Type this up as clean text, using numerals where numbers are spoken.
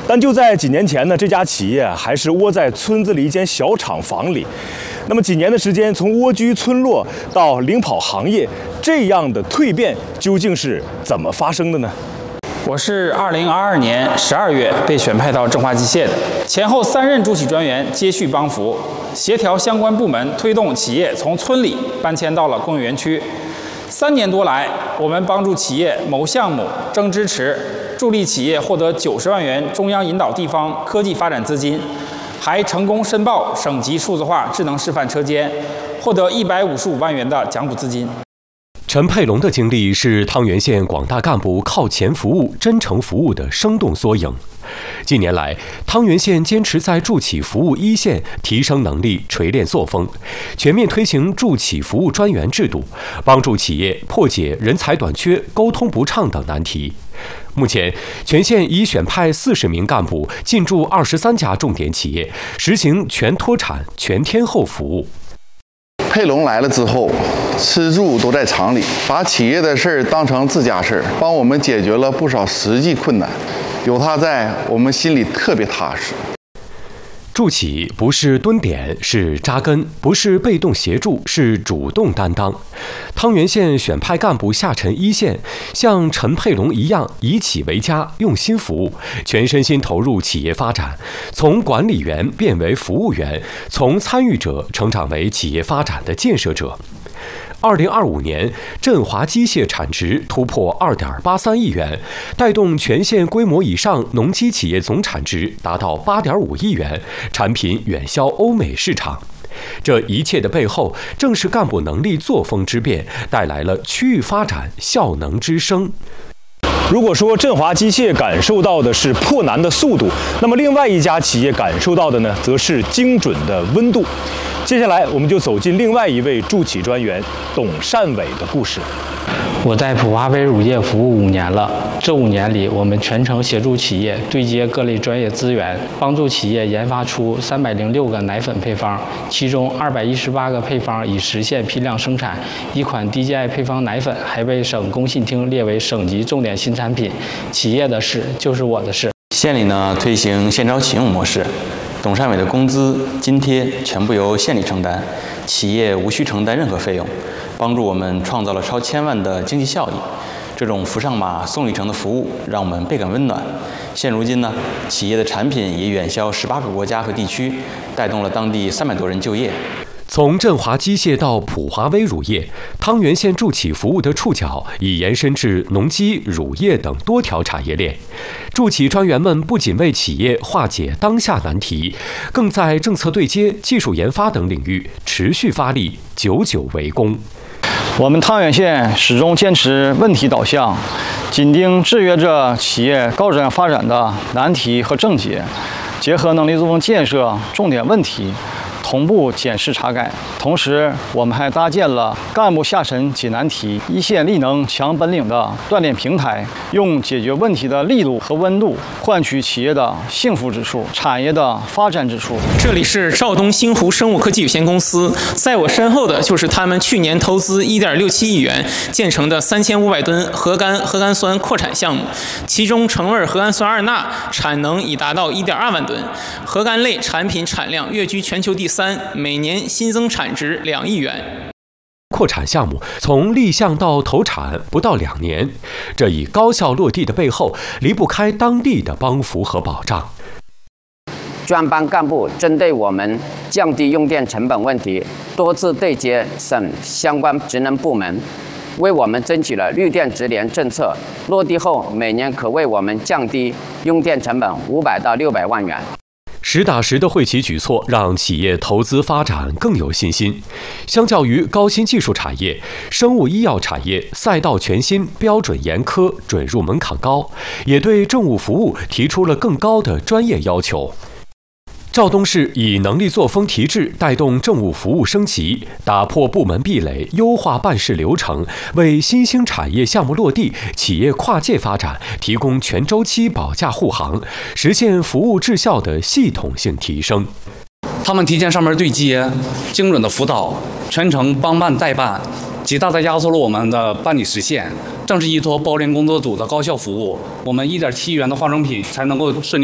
但就在几年前呢，这家企业还是窝在村子里一间小厂房里。那么几年的时间，从蜗居村落到领跑行业，这样的蜕变究竟是怎么发生的呢？ 我是2022年12月被选派到正华机械的，前后3任助企专员接续帮扶，协调相关部门推动企业从村里搬迁到了工业园区。3年多来，我们帮助企业某项目争支持，助力企业获得90万元中央引导地方科技发展资金，还成功申报省级数字化智能示范车间，获得155万元的奖补资金。 陈佩龙的经历是汤原县广大干部靠前服务、真诚服务的生动缩影。近年来，汤原县坚持在助企服务一线提升能力、锤炼作风，全面推行助企服务专员制度，帮助企业破解人才短缺、沟通不畅等难题。目前，全县已选派40名干部进驻23家重点企业，实行全脱产、全天候服务。 佩龙来了之后，吃住都在厂里，把企业的事儿当成自家事儿，帮我们解决了不少实际困难。有他在，我们心里特别踏实。 助企不是蹲点，是扎根；不是被动协助，是主动担当。汤原县选派干部下沉一线，像陈佩龙一样以企为家，用心服务，全身心投入企业发展，从管理员变为服务员，从参与者成长为企业发展的建设者。2025年，振华机械产值突破2.83亿元，带动全县规模以上农机企业总产值达到8.5亿元，产品远销欧美市场。这一切的背后，正是干部能力作风之变，带来了区域发展效能之升。 如果说振华机械感受到的是破难的速度，那么另外一家企业感受到的呢，则是精准的温度。接下来，我们就走进另外一位助企专员董善伟的故事。 我在普华威乳业服务5年了，这5年里，我们全程协助企业对接各类专业资源，帮助企业研发出306个奶粉配方，其中218个配方已实现批量生产。一款 DGI 配方奶粉还被省工信厅列为省级重点新产品。企业的事就是我的事。 县里呢推行现招启用模式，董善伟的工资津贴全部由县里承担，企业无需承担任何费用，帮助我们创造了超1000万的经济效益。这种扶上马送一程的服务让我们倍感温暖。现如今呢，企业的产品也远销18个国家和地区，带动了当地300多人就业。 从振华机械到普华威乳业，汤原县助企服务的触角已延伸至农机、乳业等多条产业链。助企专员们不仅为企业化解当下难题，更在政策对接、技术研发等领域持续发力，久久为功。 我们汤原县始终坚持问题导向，紧盯制约着企业高质量发展的难题和症结，结合能力作风建设重点问题，同步检视查改。同时，我们还搭建了干部下沉解难题、一线力能强本领的锻炼平台，用解决问题的力度和温度，换取企业的幸福指数、产业的发展指数。 这里是肇东星湖生物科技有限公司，在我身后的就是他们去年投资1.67亿元建成的3500吨核苷酸扩产项目，其中成味核苷酸2钠产能已达到1.2万吨，核苷类产品产量跃居全球第3，每年新增产值2亿元。 扩产项目从立项到投产不到2年，这一高效落地的背后，离不开当地的帮扶和保障。 专班干部针对我们降低用电成本问题，多次对接省相关职能部门，为我们争取了绿电直连政策，落地后每年可为我们降低用电成本500到600万元。 实打实的惠企举措，让企业投资发展更有信心。相较于高新技术产业，生物医药产业赛道全新、标准严苛、准入门槛高，也对政务服务提出了更高的专业要求。肇东市以能力作风提质带动政务服务升级，打破部门壁垒，优化办事流程，为新兴产业项目落地、企业跨界发展提供全周期保驾护航，实现服务质效的系统性提升。 他们提前上门对接，精准的辅导，全程帮办代办，极大的压缩了我们的办理时限。正是依托包联工作组的高效服务，我们1.7亿元的化妆品才能够顺利